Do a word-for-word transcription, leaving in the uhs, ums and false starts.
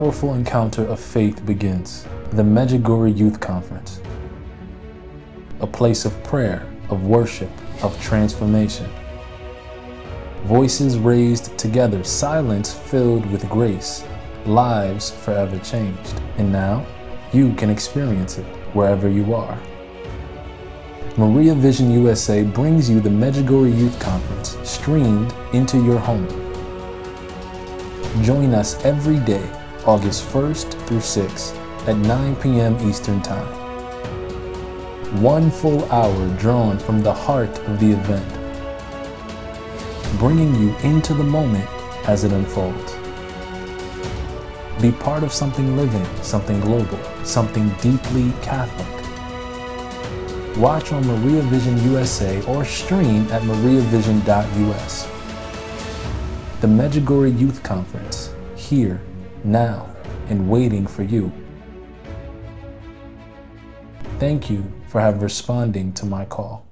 powerful encounter of faith begins. The Medjugorje Youth Conference. A place of prayer, of worship, of transformation. Voices raised together, silence filled with grace, lives forever changed. And now, you can experience it wherever you are. Maria Vision U S A brings you the Medjugorje Youth Conference, streamed into your home. Join us every day, August first through sixth at nine p m Eastern Time. One full hour drawn from the heart of the event, bringing you into the moment as it unfolds. Be part of something living, something global, something deeply Catholic. Watch on Maria Vision U S A or stream at maria vision dot U S. The Medjugorje Youth Conference, here, now, and waiting for you. Thank you for have responding to my call.